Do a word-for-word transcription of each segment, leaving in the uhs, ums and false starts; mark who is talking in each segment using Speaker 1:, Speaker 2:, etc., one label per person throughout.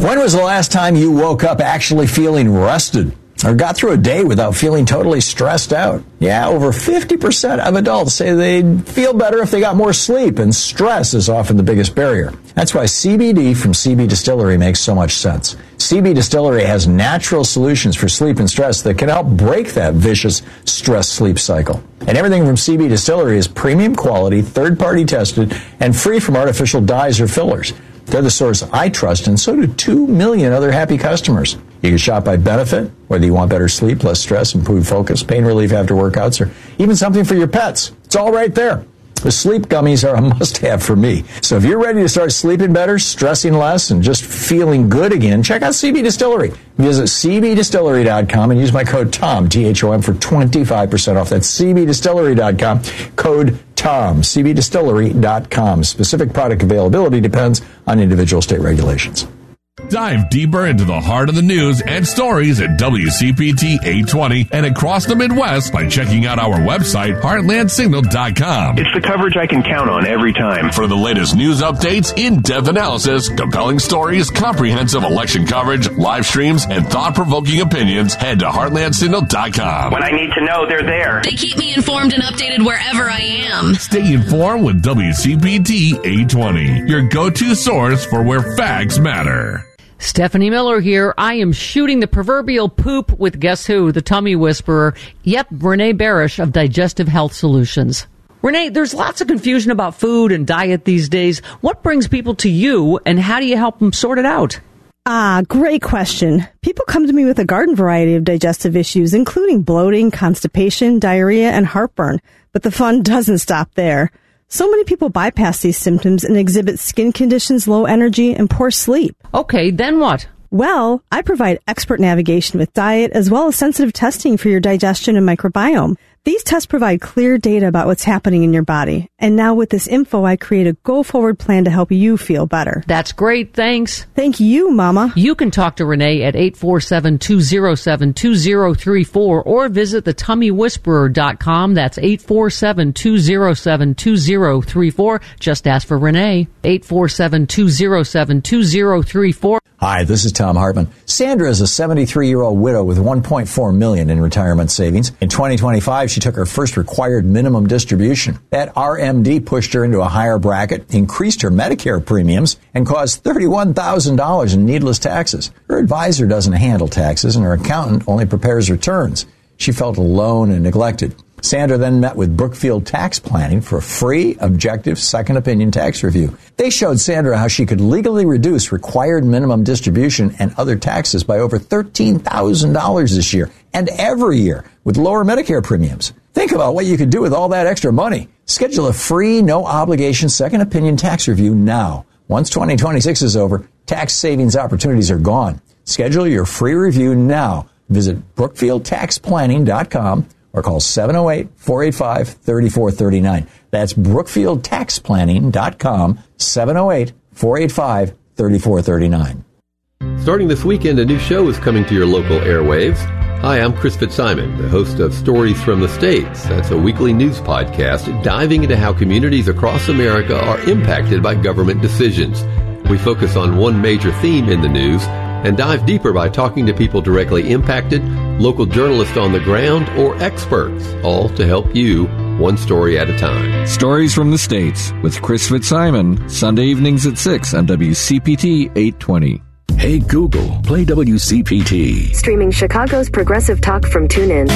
Speaker 1: When was the last time you woke up actually feeling rested or got through a day without feeling totally stressed out? Yeah, over fifty percent of adults say they'd feel better if they got more sleep, and stress is often the biggest barrier. That's why C B D from C B Distillery makes so much sense. C B Distillery has natural solutions for sleep and stress that can help break that vicious stress-sleep cycle. And everything from C B Distillery is premium quality, third-party tested, and free from artificial dyes or fillers. They're the source I trust, and so do two million other happy customers. You can shop by benefit, whether you want better sleep, less stress, improved focus, pain relief after workouts, or even something for your pets. It's all right there. The sleep gummies are a must-have for me. So if you're ready to start sleeping better, stressing less, and just feeling good again, check out C B Distillery. Visit C B distillery dot com and use my code TOM, T H O M, for twenty-five percent off. That's C B distillery dot com, code TOM, C B distillery dot com. Specific product availability depends on individual state regulations.
Speaker 2: Dive deeper into the heart of the news and stories at W C P T eight twenty and across the Midwest by checking out our website, heartland signal dot com.
Speaker 3: It's the coverage I can count on every time.
Speaker 2: For the latest news updates, in-depth analysis, compelling stories, comprehensive election coverage, live streams, and thought-provoking opinions, head to heartland signal dot com.
Speaker 3: When I need to know, they're there.
Speaker 4: They keep me informed and updated wherever I am.
Speaker 2: Stay informed with W C P T eight twenty, your go-to source for where facts matter.
Speaker 5: Stephanie Miller here. I am shooting the proverbial poop with guess who? The tummy whisperer. Yep, Renee Barish of Digestive Health Solutions. Renee, there's lots of confusion about food and diet these days. What brings people to you, and how do you help them sort it out?
Speaker 6: Ah, great question. People come to me with a garden variety of digestive issues, including bloating, constipation, diarrhea, and heartburn. But the fun doesn't stop there. So many people bypass these symptoms and exhibit skin conditions, low energy, and poor sleep.
Speaker 5: Okay, then what?
Speaker 6: Well, I provide expert navigation with diet as well as sensitive testing for your digestion and microbiome. These tests provide clear data about what's happening in your body. And now with this info, I create a go-forward plan to help you feel better.
Speaker 5: That's great. Thanks.
Speaker 6: Thank you, Mama.
Speaker 5: You can talk to Renee at eight four seven, two oh seven, two oh three four or visit the tummy whisperer dot com. That's eight four seven, two oh seven, two oh three four. Just ask for Renee. eight four seven, two oh seven, two oh three four.
Speaker 1: Hi, this is Tom Hartman. Sandra is a seventy-three-year-old widow with one point four million dollars in retirement savings. In twenty twenty-five, she took her first required minimum distribution. That R M D pushed her into a higher bracket, increased her Medicare premiums, and caused thirty-one thousand dollars in needless taxes. Her advisor doesn't handle taxes, and her accountant only prepares returns. She felt alone and neglected. Sandra then met with Brookfield Tax Planning for a free, objective, second opinion tax review. They showed Sandra how she could legally reduce required minimum distribution and other taxes by over thirteen thousand dollars this year and every year with lower Medicare premiums. Think about what you could do with all that extra money. Schedule a free, no-obligation second opinion tax review now. Once twenty twenty-six is over, tax savings opportunities are gone. Schedule your free review now. Visit brookfield tax planning dot com or call seven oh eight, four eight five, three four three nine. That's brookfield tax planning dot com, seven oh eight, four eight five, three four three nine.
Speaker 7: Starting this weekend, a new show is coming to your local airwaves. Hi, I'm Chris Fitzsimon, the host of Stories from the States. That's a weekly news podcast diving into how communities across America are impacted by government decisions. We focus on one major theme in the news and dive deeper by talking to people directly impacted, local journalists on the ground, or experts, all to help you one story at a time.
Speaker 8: Stories from the States with Chris Fitzsimon, Sunday evenings at six on W C P T eight twenty.
Speaker 9: Hey Google, play W C P T.
Speaker 10: Streaming Chicago's progressive talk from TuneIn.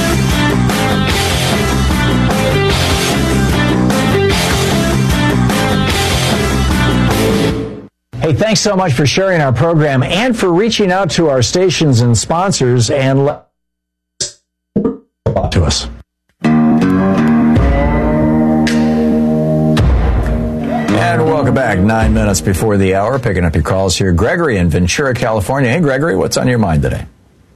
Speaker 1: Hey, thanks so much for sharing our program and for reaching out to our stations and sponsors and let to us. And welcome back. Nine minutes before the hour, picking up your calls here. Gregory in Ventura, California. Hey, Gregory, what's on your mind today?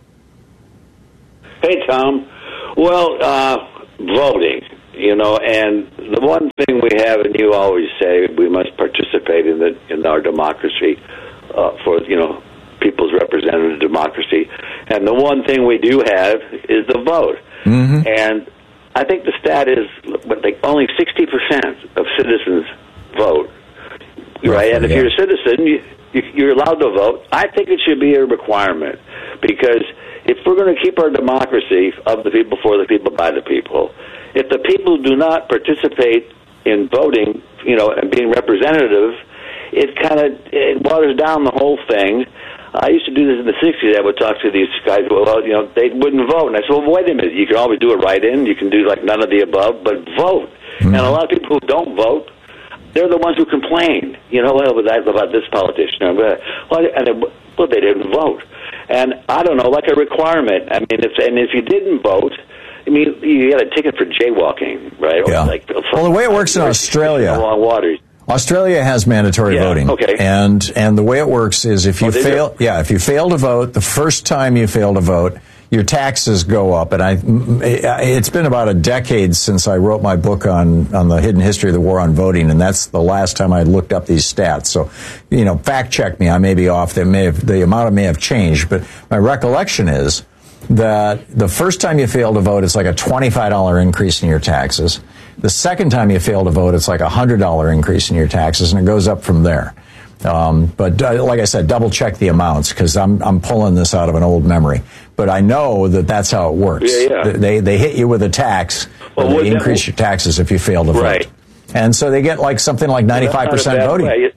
Speaker 11: Hey, Tom. Well, uh, voting, you know, and the one thing we have, and you always say, we must participate in the in our democracy uh, for, you know, people's representative democracy. And the one thing we do have is the vote. Mm-hmm. And I think the stat is, but like only sixty percent of citizens vote, right? And if
Speaker 1: yeah.
Speaker 11: you're a citizen, you, you, you're allowed to vote. I think it should be a requirement, because if we're going to keep our democracy of the people, for the people, by the people, if the people do not participate in voting, you know, and being representative, it kind of it waters down the whole thing. I used to do this in the sixties. I would talk to these guys, well, you know, they wouldn't vote. And I said, well, wait a minute. You can always do a write-in. You can do, like, none of the above, but vote. Mm-hmm. And a lot of people who don't vote, they're the ones who complain. You know, well, about this politician. Well, and they, well, they didn't vote. And I don't know, like a requirement. I mean, if and if you didn't vote, I mean, you got a ticket for jaywalking, right?
Speaker 1: Yeah.
Speaker 11: Or like,
Speaker 1: well, the way it works in Australia,
Speaker 11: along waters.
Speaker 1: Australia has mandatory
Speaker 11: yeah,
Speaker 1: voting,
Speaker 11: okay.
Speaker 1: and and the way it works is if you
Speaker 11: oh,
Speaker 1: fail,
Speaker 11: do?
Speaker 1: yeah, if you fail to vote the first time you fail to vote, your taxes go up. And I, it's been about a decade since I wrote my book on on the hidden history of the war on voting, and that's the last time I looked up these stats. So, you know, fact check me. I may be off. They may have, the amount may have changed, but my recollection is that the first time you fail to vote, it's like a twenty-five dollars increase in your taxes. The second time you fail to vote, it's like a one hundred dollars increase in your taxes, and it goes up from there. Um, but uh, like I said, double check the amounts, because I'm I'm pulling this out of an old memory. But I know that that's how it works.
Speaker 11: Yeah, yeah.
Speaker 1: They they hit you with a tax,
Speaker 11: well,
Speaker 1: or they increase
Speaker 11: that,
Speaker 1: your taxes if you fail to
Speaker 11: right.
Speaker 1: vote. And so they get like something like ninety-five percent
Speaker 11: well,
Speaker 1: voting.
Speaker 11: Way.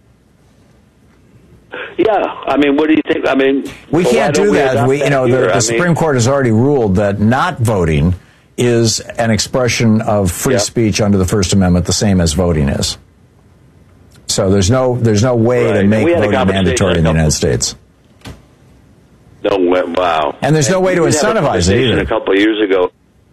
Speaker 11: Yeah, I mean, what do you think? I mean,
Speaker 1: we
Speaker 11: well,
Speaker 1: can't do
Speaker 11: we
Speaker 1: that. We, you know, the, the Supreme mean, Court has already ruled that not voting is an expression of free
Speaker 11: yeah.
Speaker 1: speech under the First Amendment, the same as voting is. So there's no there's no way
Speaker 11: right.
Speaker 1: to make voting mandatory in the United States.
Speaker 11: No, wow.
Speaker 1: And there's
Speaker 11: and
Speaker 1: no way to incentivize it either.
Speaker 11: A couple of years ago,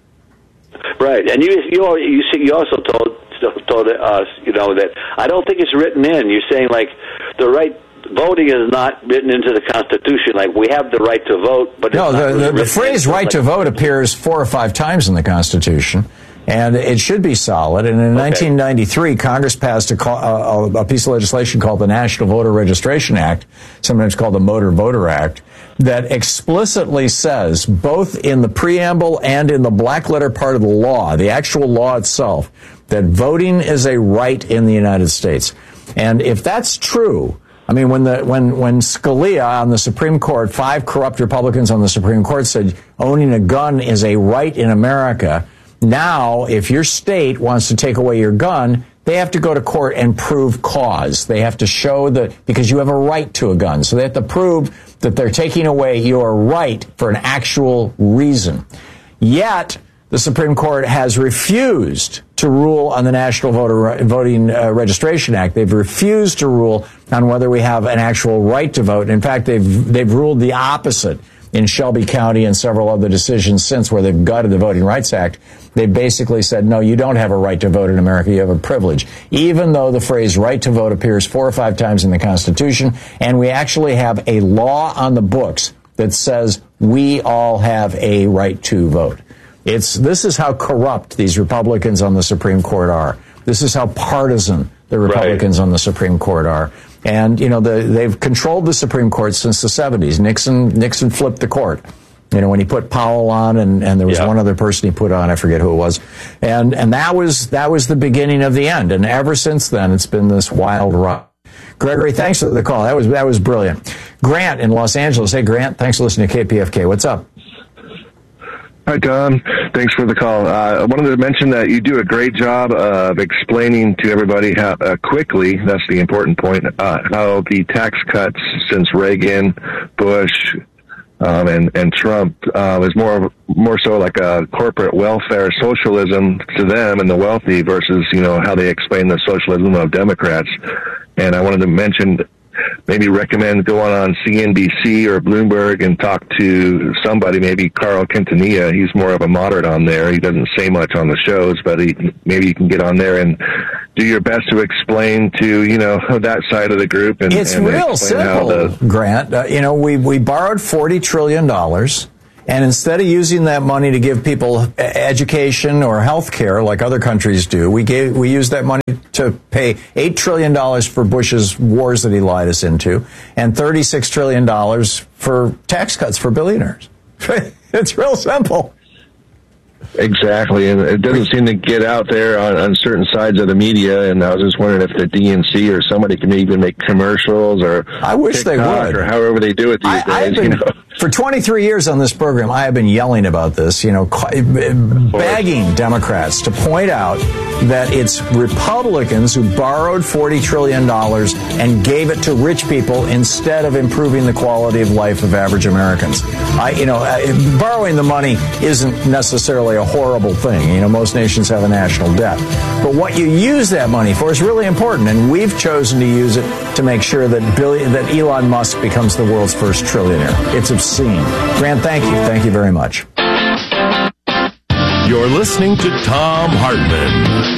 Speaker 11: right? And you you you see, you also told told us, you know, that I don't think it's written in. You're saying like the right. Voting is not written into the Constitution. Like, we have the right to vote, but
Speaker 1: no,
Speaker 11: it's not
Speaker 1: the,
Speaker 11: really
Speaker 1: the, the phrase "right
Speaker 11: like,
Speaker 1: to vote" appears four or five times in the Constitution, and it should be solid. And in okay. nineteen ninety-three, Congress passed a, a, a piece of legislation called the National Voter Registration Act, sometimes called the Motor Voter Act, that explicitly says, both in the preamble and in the black letter part of the law, the actual law itself, that voting is a right in the United States. And if that's true, I mean, when the when when Scalia on the Supreme Court, five corrupt Republicans on the Supreme Court said owning a gun is a right in America, now if your state wants to take away your gun, they have to go to court and prove cause. They have to show that, because you have a right to a gun. So they have to prove that they're taking away your right for an actual reason. Yet, the Supreme Court has refused to rule on the National Voter Voting uh, Registration Act. They've refused to rule on whether we have an actual right to vote. In fact, they've they've ruled the opposite in Shelby County and several other decisions since, where they've gutted the Voting Rights Act. They basically said, no, you don't have a right to vote in America. You have a privilege, even though the phrase right to vote appears four or five times in the Constitution. And we actually have a law on the books that says we all have a right to vote. It's this is how corrupt these Republicans on the Supreme Court are. This is how partisan the Republicans right. on the Supreme Court are. And, you know, the, they've controlled the Supreme Court since the seventies. Nixon Nixon flipped the court. You know, when he put Powell on, and, and there was yeah. one other person he put on, I forget who it was. And and that was that was the beginning of the end. And ever since then, it's been this wild ride. Gregory, thanks for the call. That was that was brilliant. Grant in Los Angeles. Hey, Grant, thanks for listening to K P F K. What's up?
Speaker 12: Hi, Tom. Thanks for the call. Uh, I wanted to mention that you do a great job of explaining to everybody how uh, quickly, that's the important point, uh, how the tax cuts since Reagan, Bush, um, and, and Trump uh, is more more so like a corporate welfare socialism to them and the wealthy versus, you know, how they explain the socialism of Democrats. And I wanted to mention, maybe recommend going on C N B C or Bloomberg and talk to somebody, maybe Carl Quintanilla. He's more of a moderate on there. He doesn't say much on the shows, but he, maybe you can get on there and do your best to explain to, you know, that side of the group. And
Speaker 1: it's
Speaker 12: and
Speaker 1: real simple, the, Grant. Uh, you know, we, we borrowed forty trillion dollars. And instead of using that money to give people education or health care like other countries do, we gave we used that money to pay eight trillion dollars for Bush's wars that he lied us into, and thirty-six trillion dollars for tax cuts for billionaires. It's real simple.
Speaker 12: Exactly, and it doesn't seem to get out there on, on certain sides of the media, and I was just wondering if the D N C or somebody can even make commercials or
Speaker 1: I wish
Speaker 12: TikTok
Speaker 1: they would.
Speaker 12: or however they do it these
Speaker 1: I,
Speaker 12: days.
Speaker 1: I've been,
Speaker 12: you know?
Speaker 1: For twenty-three years on this program, I have been yelling about this, you know, begging Democrats to point out that it's Republicans who borrowed forty trillion dollars and gave it to rich people instead of improving the quality of life of average Americans. I, you know, borrowing the money isn't necessarily a horrible thing. You know, most nations have a national debt. But what you use that money for is really important, and we've chosen to use it to make sure that Billy, that Elon Musk becomes the world's first trillionaire. It's obscene. Grant, thank you. Thank you very much.
Speaker 2: You're listening to Thom Hartmann.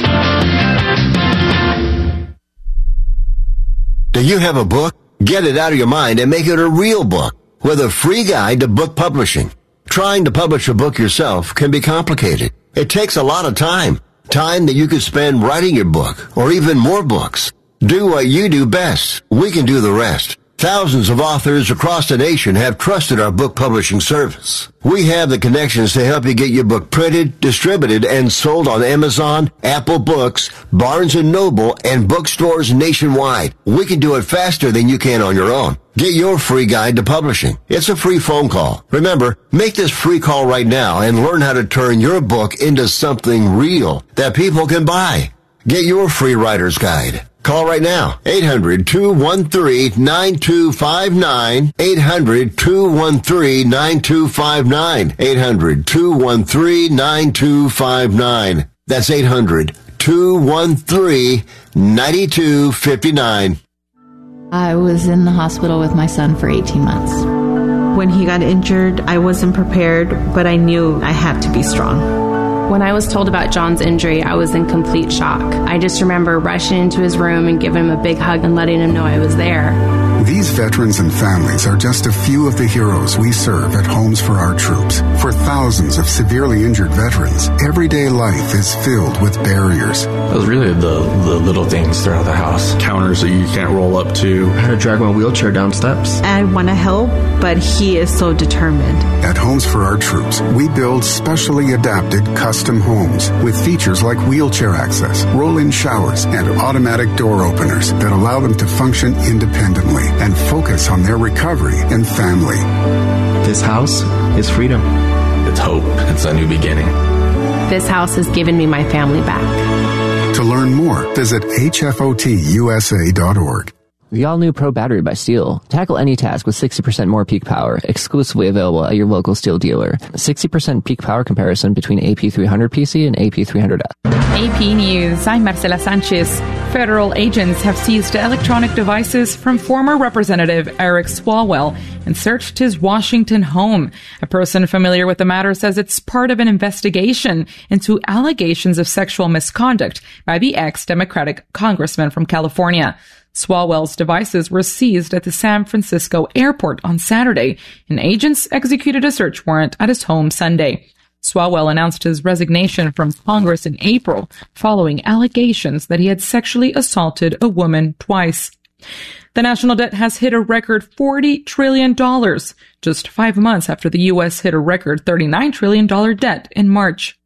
Speaker 13: Do you have a book? Get it out of your mind and make it a real book with a free guide to book publishing. Trying to publish a book yourself can be complicated. It takes a lot of time. Time that you could spend writing your book or even more books. Do what you do best. We can do the rest. Thousands of authors across the nation have trusted our book publishing service. We have the connections to help you get your book printed, distributed, and sold on Amazon, Apple Books, Barnes and Noble, and bookstores nationwide. We can do it faster than you can on your own. Get your free guide to publishing. It's a free phone call. Remember, make this free call right now and learn how to turn your book into something real that people can buy. Get your free writer's guide. Call right now, eight hundred, two one three, nine two five nine, eight hundred, two one three, nine two five nine, eight hundred, two one three, nine two five nine. That's eight hundred, two one three, nine two five nine.
Speaker 14: I was in the hospital with my son for eighteen months.
Speaker 15: When he got injured, I wasn't prepared, but I knew I had to be strong.
Speaker 16: When I was told about John's injury, I was in complete shock. I just remember rushing into his room and giving him a big hug and letting him know I was there.
Speaker 17: These veterans and families are just a few of the heroes we serve at Homes for Our Troops. For thousands of severely injured veterans, everyday life is filled with barriers.
Speaker 18: It was really the, the little things throughout the house. Counters that you can't roll up to. I had to drag my wheelchair down steps.
Speaker 15: I want to help, but he is so determined.
Speaker 17: At Homes for Our Troops, we build specially adapted custom homes with features like wheelchair access, roll-in showers, and automatic door openers that allow them to function independently and focus on their recovery and family.
Speaker 18: This house is freedom. It's hope. It's a new beginning.
Speaker 16: This house has given me my family back.
Speaker 17: To learn more, visit H F O T U S A dot org.
Speaker 19: The all-new Pro Battery by Steel. Tackle any task with sixty percent more peak power. Exclusively available at your local Steel dealer. sixty percent peak power comparison between A P three hundred P C and A P three hundred F.
Speaker 20: A P News, I'm Marcela Sanchez. Federal agents have seized electronic devices from former Representative Eric Swalwell and searched his Washington home. A person familiar with the matter says it's part of an investigation into allegations of sexual misconduct by the ex-Democratic congressman from California. Swalwell's devices were seized at the San Francisco airport on Saturday, and agents executed a search warrant at his home Sunday. Swalwell announced his resignation from Congress in April following allegations that he had sexually assaulted a woman twice. The national debt has hit a record forty trillion dollars, just five months after the U S hit a record thirty-nine trillion dollars debt in March.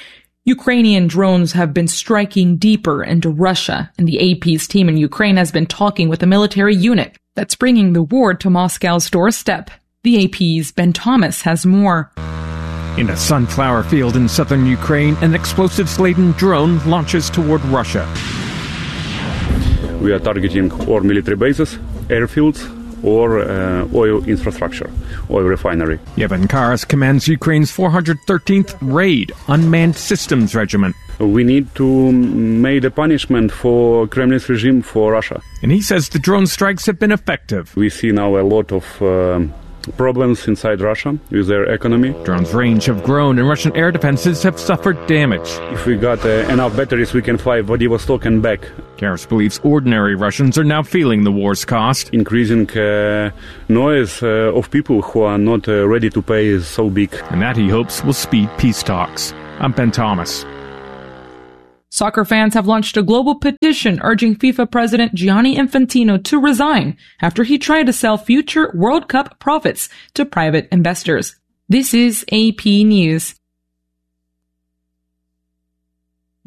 Speaker 20: Ukrainian drones have been striking deeper into Russia, and the A P's team in Ukraine has been talking with a military unit that's bringing the war to Moscow's doorstep. The A P's Ben Thomas has more.
Speaker 21: In a sunflower field in southern Ukraine, an explosives-laden drone launches toward Russia.
Speaker 22: We are targeting or military bases, airfields, or uh, oil infrastructure, oil refinery.
Speaker 21: Yevhen Karas commands Ukraine's four hundred thirteenth Raid Unmanned Systems Regiment.
Speaker 22: We need to make a punishment for Kremlin's regime for Russia.
Speaker 21: And he says the drone strikes have been effective.
Speaker 22: We see now a lot of um, problems inside Russia with their economy.
Speaker 21: Drones' range have grown and Russian air defenses have suffered damage.
Speaker 22: If we got uh, enough batteries, we can fly Vladivostok and back.
Speaker 21: Karas believes ordinary Russians are now feeling the war's cost.
Speaker 22: Increasing uh, noise uh, of people who are not uh, ready to pay is so big.
Speaker 21: And that, he hopes, will speed peace talks. I'm Ben Thomas.
Speaker 20: Soccer fans have launched a global petition urging FIFA President Gianni Infantino to resign after he tried to sell future World Cup profits to private investors. This is A P News.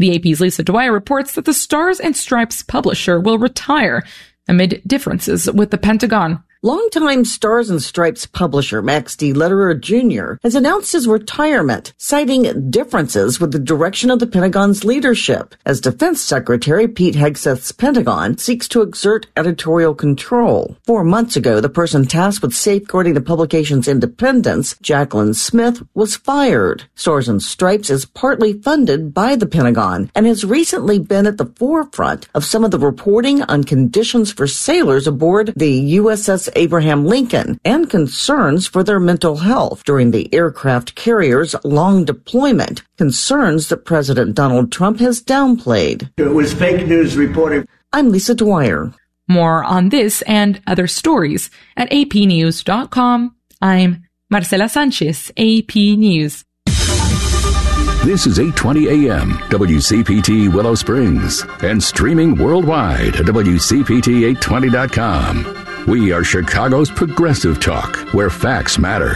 Speaker 20: The A P's Lisa Dwyer reports that the Stars and Stripes publisher will retire amid differences with the Pentagon.
Speaker 3: Longtime Stars and Stripes publisher Max D. Lederer Junior has announced his retirement, citing differences with the direction of the Pentagon's leadership, as Defense Secretary Pete Hegseth's Pentagon seeks to exert editorial control. Four months ago, the person tasked with safeguarding the publication's independence, Jacqueline Smith, was fired. Stars and Stripes is partly funded by the Pentagon and has recently been at the forefront of some of the reporting on conditions for sailors aboard the U S S Abraham Lincoln and concerns for their mental health during the aircraft carrier's long deployment, concerns that President Donald Trump has downplayed.
Speaker 4: It was fake news reporting.
Speaker 3: I'm Lisa Dwyer.
Speaker 20: More on this and other stories at a p news dot com. I'm Marcela Sanchez, A P News.
Speaker 9: This is eight twenty A M, W C P T Willow Springs, and streaming worldwide at W C P T eight twenty dot com. We are Chicago's progressive talk, where facts matter.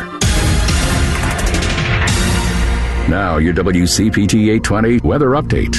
Speaker 9: Now, your W C P T eight twenty weather update.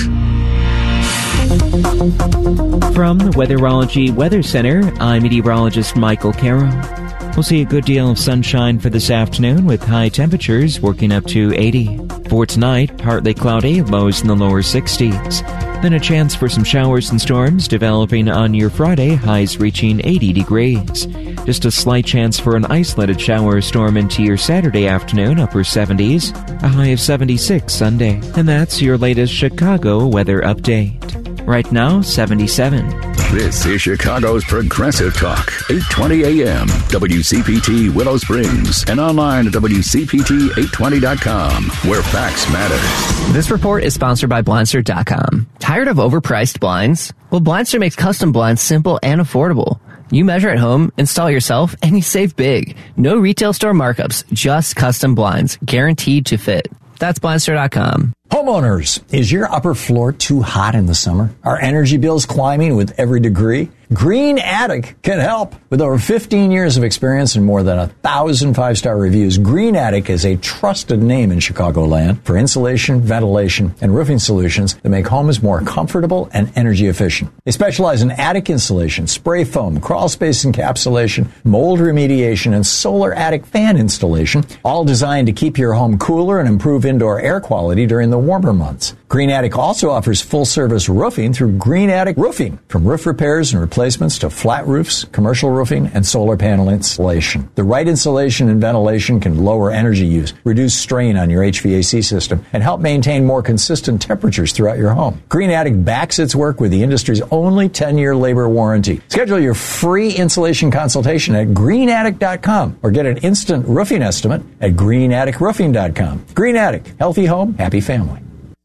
Speaker 23: From the Weatherology Weather Center, I'm meteorologist Michael Carroll. We'll see a good deal of sunshine for this afternoon with high temperatures working up to eighty. For tonight, partly cloudy, lows in the lower sixties. Then a chance for some showers and storms developing on your Friday, highs reaching eighty degrees. Just a slight chance for an isolated shower or storm into your Saturday afternoon, upper seventies. A high of seventy-six Sunday. And that's your latest Chicago weather update. Right now, seventy-seven.
Speaker 9: This is Chicago's Progressive Talk, eight twenty A M, W C P T Willow Springs, and online at W C P T eight twenty dot com, where facts matter.
Speaker 19: This report is sponsored by Blindster dot com. Tired of overpriced blinds? Well, Blindster makes custom blinds simple and affordable. You measure at home, install yourself, and you save big. No retail store markups, just custom blinds, guaranteed to fit. That's Blindster dot com.
Speaker 1: Homeowners, is your upper floor too hot in the summer? Are energy bills climbing with every degree? Green Attic can help. With over fifteen years of experience and more than a thousand five-star reviews, Green Attic is a trusted name in Chicagoland for insulation, ventilation, and roofing solutions that make homes more comfortable and energy efficient. They specialize in attic insulation, spray foam, crawl space encapsulation, mold remediation, and solar attic fan installation, all designed to keep your home cooler and improve indoor air quality during the warmer months. Green Attic also offers full-service roofing through Green Attic Roofing, from roof repairs and replacements to flat roofs, commercial roofing, and solar panel installation. The right insulation and ventilation can lower energy use, reduce strain on your H V A C system, and help maintain more consistent temperatures throughout your home. Green Attic backs its work with the industry's only ten-year labor warranty. Schedule your free insulation consultation at green attic dot com or get an instant roofing estimate at green attic roofing dot com. Green Attic, healthy home, happy family.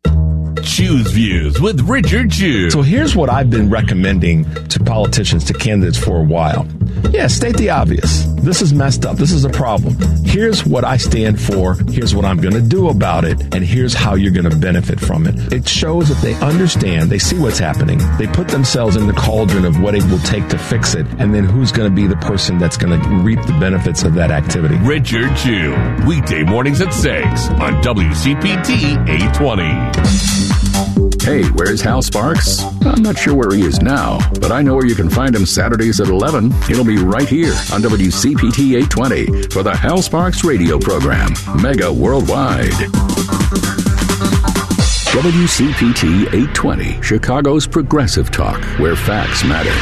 Speaker 2: Choose Views with Richard Chew.
Speaker 24: So here's what I've been recommending to politicians, to candidates for a while. Yeah, state the obvious. This is messed up. This is a problem. Here's what I stand for. Here's what I'm going to do about it. And here's how you're going to benefit from it. It shows that they understand. They see what's happening. They put themselves in the cauldron of what it will take to fix it. And then who's going to be the person that's going to reap the benefits of that activity.
Speaker 2: Richard Chew. Weekday mornings at six on W C P T eight twenty.
Speaker 9: Hey, where's Hal Sparks? I'm not sure where he is now, but I know where you can find him Saturdays at eleven. He'll be right here on W C P T eight twenty for the Hal Sparks radio program, Mega Worldwide. W C P T eight twenty, Chicago's progressive talk, where facts matter.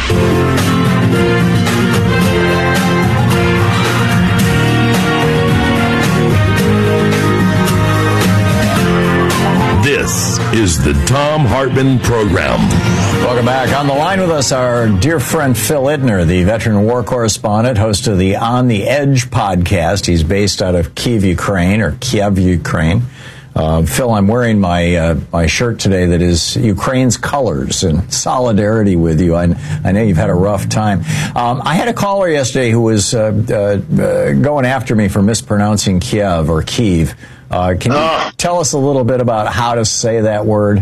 Speaker 2: This is the Thom Hartmann Program.
Speaker 1: Welcome back. On the line with us, our dear friend Phil Ittner, the veteran war correspondent, host of the On the Edge podcast. He's based out of Kiev, Ukraine, or Kiev, Ukraine. Uh, Phil, I'm wearing my uh, my shirt today that is Ukraine's colors in solidarity with you. I, I know you've had a rough time. Um, I had a caller yesterday who was uh, uh, uh, going after me for mispronouncing Kiev or Kiev. Uh, can you uh, tell us a little bit about how to say that word?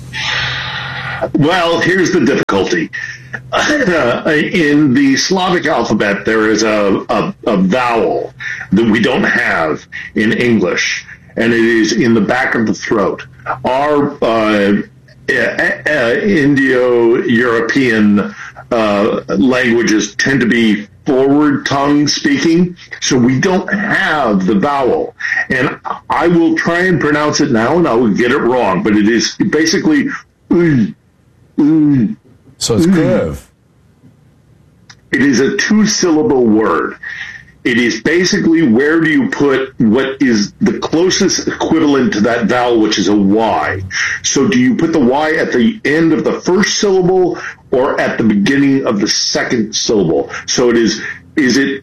Speaker 25: Well, here's the difficulty. Uh, in the Slavic alphabet, there is a, a, a vowel that we don't have in English, and it is in the back of the throat. Our uh, uh, Indo-European uh, languages tend to be forward tongue speaking, so we don't have the vowel. And I will try and pronounce it now, and I will get it wrong, but it is basically uy, uy,
Speaker 1: so it's curve.
Speaker 25: It is a two-syllable word. It is basically where do you put what is the closest equivalent to that vowel, which is a Y. So do you put the Y at the end of the first syllable or at the beginning of the second syllable? So it is, is it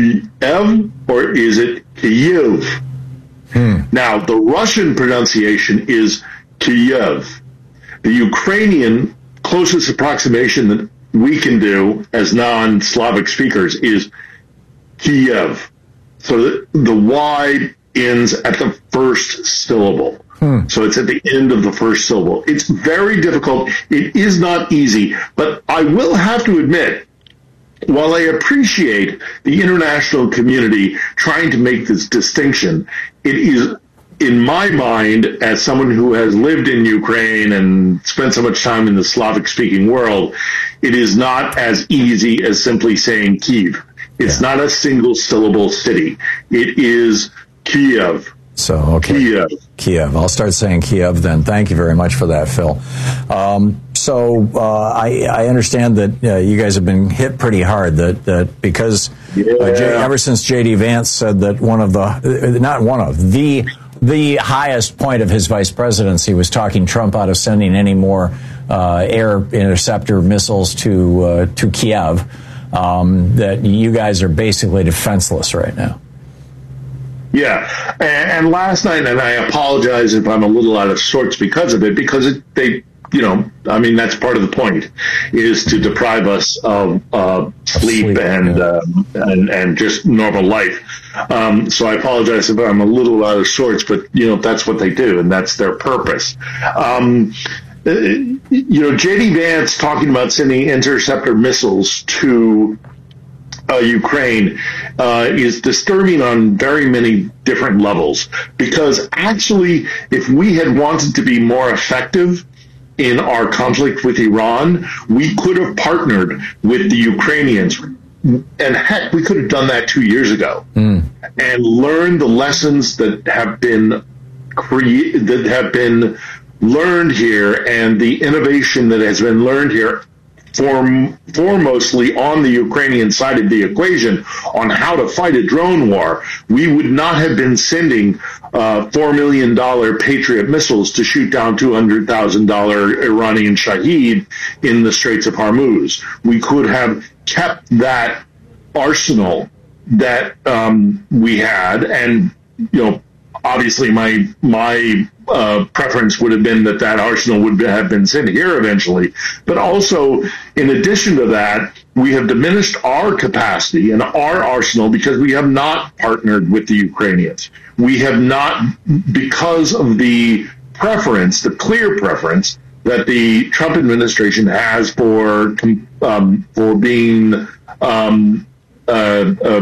Speaker 25: Kiev or is it Kyiv? Hmm. Now, the Russian pronunciation is Kyiv. The Ukrainian closest approximation that we can do as non-Slavic speakers is Kiev. So the, the Y ends at the first syllable. Hmm. So it's at the end of the first syllable. It's very difficult. It is not easy, but I will have to admit, while I appreciate the international community trying to make this distinction, it is, in my mind, as someone who has lived in Ukraine and spent so much time in the Slavic-speaking world, it is not as easy as simply saying Kyiv. It's yeah. not a single syllable city. It is Kiev.
Speaker 1: So, okay.
Speaker 25: Kiev.
Speaker 1: Kiev. I'll start saying Kiev then. Thank you very much for that, Phil. Um, so, uh, I, I understand that uh, you guys have been hit pretty hard, that, that because yeah. uh, J, ever since J D Vance said that one of the, uh, not one of, the, the highest point of his vice presidency was talking Trump out of sending any more uh, air interceptor missiles to, uh, to Kiev. Um, that you guys are basically defenseless right now.
Speaker 25: Yeah, and, and last night, and I apologize if I'm a little out of sorts because of it, because it, they, you know, I mean, that's part of the point, is to deprive us of uh, sleep, sleep and, yeah. uh, and and just normal life. Um, so I apologize if I'm a little out of sorts, but, you know, that's what they do, and that's their purpose. Um You know, J D Vance talking about sending interceptor missiles to uh, Ukraine uh, is disturbing on very many different levels, because actually, if we had wanted to be more effective in our conflict with Iran, we could have partnered with the Ukrainians. And heck, we could have done that two years ago mm. and learned the lessons that have been cre- that have been learned here and the innovation that has been learned here form, foremostly on the Ukrainian side of the equation on how to fight a drone war, we would not have been sending uh, four million dollars Patriot missiles to shoot down two hundred thousand dollars Iranian Shahed in the Straits of Hormuz. We could have kept that arsenal that um, we had, and, you know, obviously my my uh, preference would have been that that arsenal would have been sent here eventually. But also, in addition to that, we have diminished our capacity and our arsenal because we have not partnered with the Ukrainians. We have not, because of the preference, the clear preference that the Trump administration has for um, for being um, uh, uh,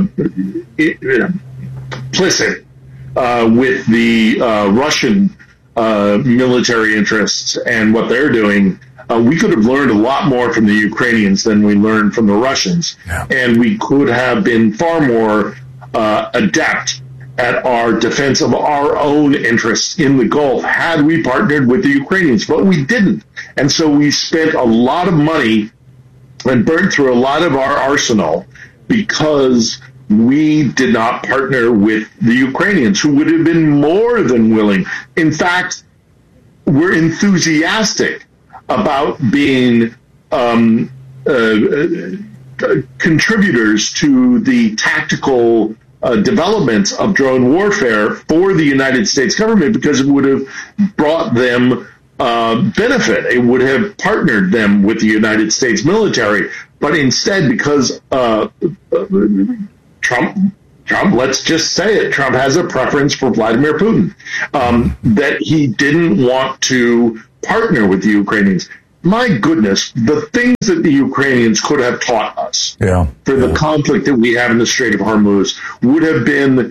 Speaker 25: complicit Uh, with the uh, Russian uh, military interests and what they're doing, uh, we could have learned a lot more from the Ukrainians than we learned from the Russians. Yeah. And we could have been far more uh, adept at our defense of our own interests in the Gulf had we partnered with the Ukrainians. But we didn't. And so we spent a lot of money and burned through a lot of our arsenal because we did not partner with the Ukrainians, who would have been more than willing. In fact, we're enthusiastic about being um, uh, uh, contributors to the tactical uh, developments of drone warfare for the United States government, because it would have brought them uh, benefit. It would have partnered them with the United States military. But instead, because uh, Trump, Trump, let's just say it, Trump has a preference for Vladimir Putin, um, that he didn't want to partner with the Ukrainians. My goodness, the things that the Ukrainians could have taught us
Speaker 1: yeah,
Speaker 25: for
Speaker 1: yeah.
Speaker 25: the conflict that we have in the Strait of Hormuz would have been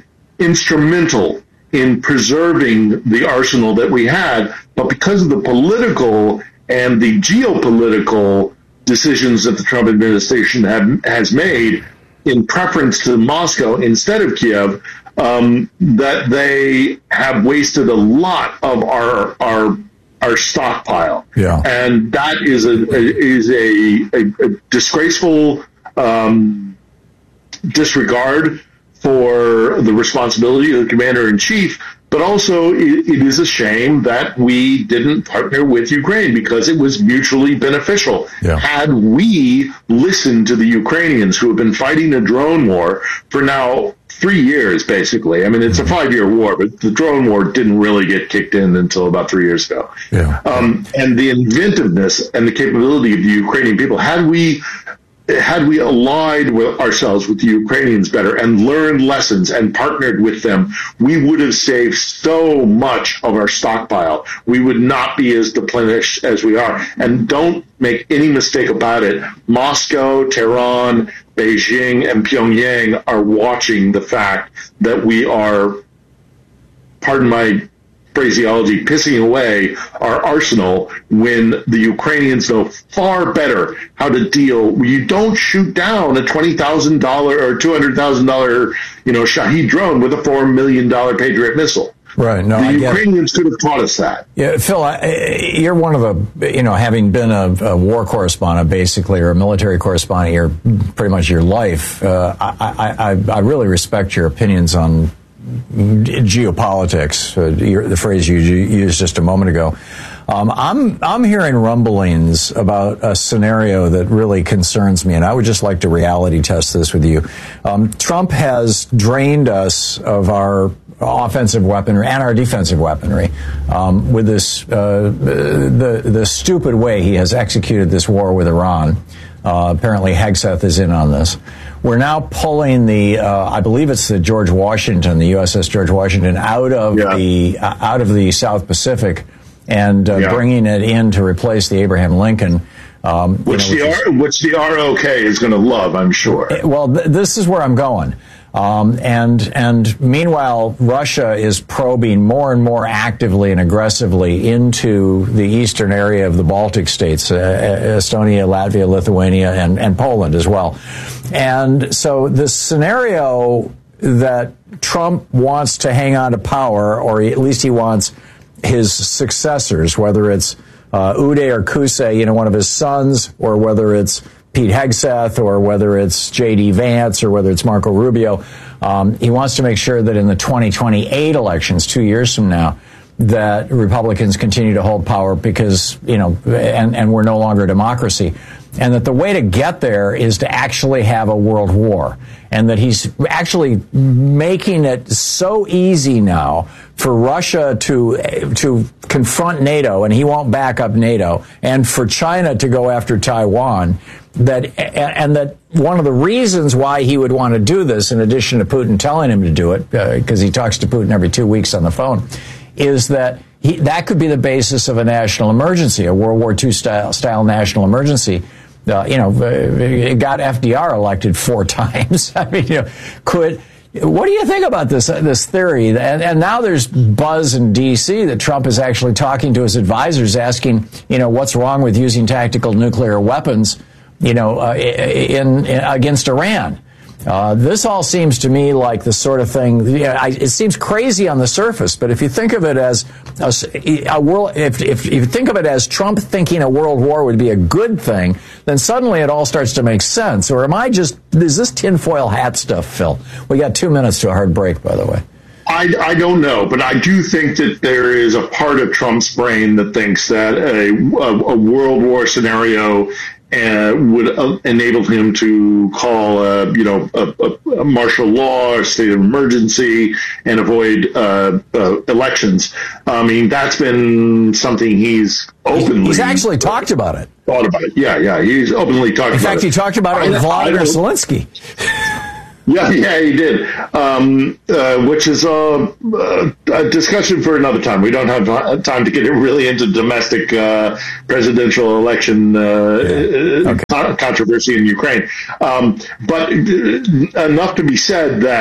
Speaker 25: instrumental in preserving the arsenal that we had. But because of the political and the geopolitical decisions that the Trump administration have, has made in preference to Moscow instead of Kiev, um, that they have wasted a lot of our our our stockpile.
Speaker 1: Yeah.
Speaker 25: And that is a, a is a, a, a disgraceful um, disregard for the responsibility of the commander in chief. But also, it, it is a shame that we didn't partner with Ukraine because it was mutually beneficial.
Speaker 1: Yeah.
Speaker 25: Had we listened to the Ukrainians who have been fighting a drone war for now three years, basically. I mean, it's a five-year war, but the drone war didn't really get kicked in until about three years ago.
Speaker 1: Yeah.
Speaker 25: Um, and the inventiveness and the capability of the Ukrainian people, had we had we allied with ourselves with the Ukrainians better and learned lessons and partnered with them, we would have saved so much of our stockpile. We would not be as depleted as we are. And don't make any mistake about it. Moscow, Tehran, Beijing, and Pyongyang are watching the fact that we are, pardon my phraseology, pissing away our arsenal when the Ukrainians know far better how to deal. You don't shoot down a twenty thousand dollars or two hundred thousand dollars, you know, Shahed drone with a four million dollars Patriot missile.
Speaker 1: Right. No,
Speaker 25: the
Speaker 1: I
Speaker 25: Ukrainians could have taught us that.
Speaker 1: Yeah, Phil, I, you're one of the, you know, having been a, a war correspondent, basically, or a military correspondent your pretty much your life. Uh, I, I, I really respect your opinions on geopolitics, uh, your, the phrase you used just a moment ago. Um, I'm I'm hearing rumblings about a scenario that really concerns me, and I would just like to reality test this with you. Um, Trump has drained us of our offensive weaponry and our defensive weaponry um, with this uh, the the stupid way he has executed this war with Iran. Uh, apparently, Hegseth is in on this. We're now pulling the, uh, I believe it's the George Washington, the U S S George Washington, out of yeah. the uh, out of the South Pacific, and uh, yeah. bringing it in to replace the Abraham Lincoln, um,
Speaker 25: which
Speaker 1: you know, which
Speaker 25: the R, which the R O K is going to love, I'm sure.
Speaker 1: Well, th- this is where I'm going. Um, and and meanwhile, Russia is probing more and more actively and aggressively into the eastern area of the Baltic states, uh, Estonia, Latvia, Lithuania, and, and Poland as well. And so the scenario that Trump wants to hang on to power, or at least he wants his successors, whether it's uh, Uday or Kusay, you know, one of his sons, or whether it's Pete Hegseth, or whether it's J D Vance, or whether it's Marco Rubio. Um, he wants to make sure that in the twenty twenty-eight elections, two years from now, that Republicans continue to hold power because, you know, and, and we're no longer a democracy. And that the way to get there is to actually have a world war. And that he's actually making it so easy now for Russia to to confront NATO, and he won't back up NATO, and for China to go after Taiwan, that and that one of the reasons why he would want to do this, in addition to Putin telling him to do it, because uh, he talks to Putin every two weeks on the phone, is that he, that could be the basis of a national emergency, a World War Two style, style national emergency. Uh, you know, it got F D R elected four times. I mean, you know, could. What do you think about this uh, this theory? And, and now there's buzz in D C that Trump is actually talking to his advisors, asking, you know, what's wrong with using tactical nuclear weapons, you know, uh, in, in against Iran. Uh, this all seems to me like the sort of thing. You know, I, it seems crazy on the surface, but if you think of it as a, a world, if, if, if you think of it as Trump thinking a world war would be a good thing, then suddenly it all starts to make sense. Or am I just, is this tinfoil hat stuff, Phil? We got two minutes to a hard break, by the way.
Speaker 25: I, I don't know, but I do think that there is a part of Trump's brain that thinks that a, a, a world war scenario Uh, would uh, enable him to call, uh, you know, a, a, a martial law, a state of emergency, and avoid uh, uh, elections. I mean, that's been something he's openly.
Speaker 1: He's actually talked about it.
Speaker 25: Thought about it. Yeah, yeah. He's openly talked about it.
Speaker 1: In fact, he talked about it with Vladimir Zelensky.
Speaker 25: Yeah, yeah, he did, um, uh, which is uh, a discussion for another time. We don't have time to get really into domestic uh, presidential election uh, yeah. okay. controversy in Ukraine. Um, but enough to be said that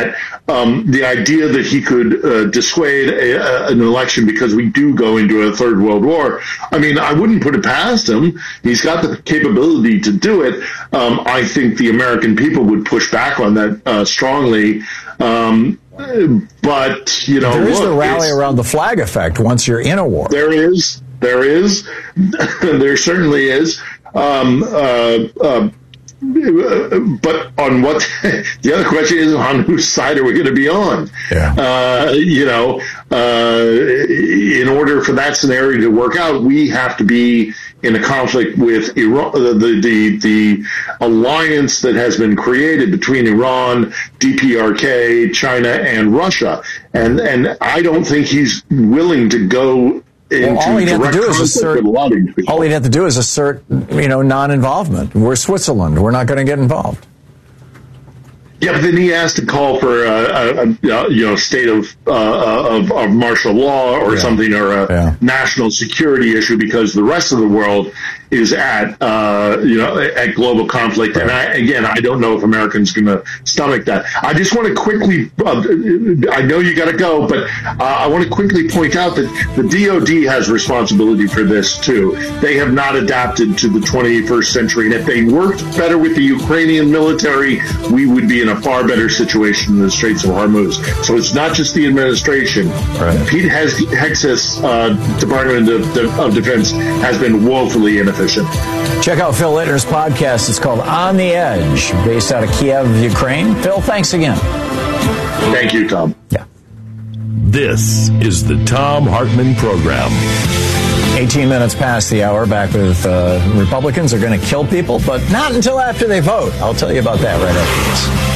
Speaker 25: um, the idea that he could uh, dissuade a, a, an election because we do go into a third world war, I mean, I wouldn't put it past him. He's got the capability to do it. Um, I think the American people would push back on that uh, strongly. Um, but, you know,
Speaker 1: there is
Speaker 25: look,
Speaker 1: the rally around the flag effect once you're in a war.
Speaker 25: There is. There is. There certainly is. Um, uh, uh, but on what the other question is, on whose side are we going to be on?
Speaker 1: Yeah.
Speaker 25: Uh, you know, uh, in order for that scenario to work out, we have to be in a conflict with Iran, the, the, the alliance that has been created between Iran, D P R K, China, and Russia. And, and I don't think he's willing to go
Speaker 1: Well, all he'd have to do is assert. All he'd have to do is assert, you know, non-involvement. We're Switzerland. We're not going to get involved.
Speaker 25: Yeah, but then he has to call for a, a, a you know state of, uh, of of martial law or
Speaker 1: yeah.
Speaker 25: something, or a
Speaker 1: yeah.
Speaker 25: national security issue, because the rest of the world is at uh, you know at global conflict. Right. And I, again, I don't know if Americans going to stomach that. I just want to quickly. Uh, I know you got to go, but uh, I want to quickly point out that the D O D has responsibility for this too. They have not adapted to the twenty-first century, and if they worked better with the Ukrainian military, we would be in a far better situation in the Straits of Hormuz. So it's not just the administration.
Speaker 1: Right.
Speaker 25: Pete Hegseth's uh, Department of, of Defense has been woefully inefficient.
Speaker 1: Check out Phil Littner's podcast. It's called On the Edge, based out of Kiev, Ukraine. Phil, thanks again.
Speaker 25: Thank you, Tom.
Speaker 1: Yeah.
Speaker 2: This is the Thom Hartmann Program.
Speaker 1: eighteen minutes past the hour, back with uh, Republicans are going to kill people, but not until after they vote. I'll tell you about that right after this.